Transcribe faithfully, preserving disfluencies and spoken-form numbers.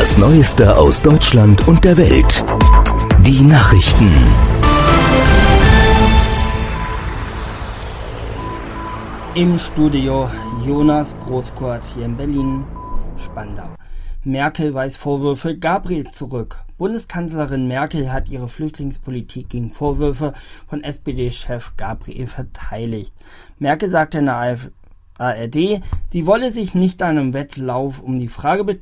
Das Neueste aus Deutschland und der Welt. Die Nachrichten. Im Studio Jonas Großkurt hier in Berlin, Spandau. Merkel weist Vorwürfe Gabriel zurück. Bundeskanzlerin Merkel hat ihre Flüchtlingspolitik gegen Vorwürfe von S P D-Chef Gabriel verteidigt. Merkel sagte in der A R D, sie wolle sich nicht an einem Wettlauf um die Frage beteiligen,